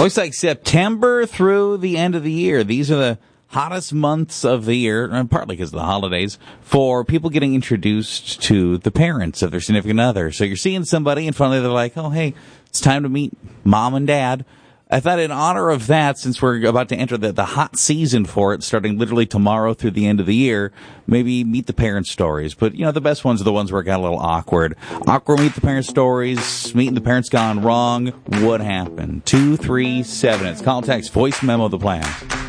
Looks like September through the end of the year. These are the hottest months of the year, and partly because of the holidays, for people getting introduced to the parents of their significant other. So you're seeing somebody, and finally they're like, oh, hey, it's time to meet mom and dad. I thought in honor of that, since we're about to enter the hot season for it, starting literally tomorrow through the end of the year, maybe meet the parent stories. But, the best ones are the ones where it got a little awkward. Awkward meet the parent stories, meeting the parents gone wrong. What happened? 237. It's call, text, voice memo, the plan.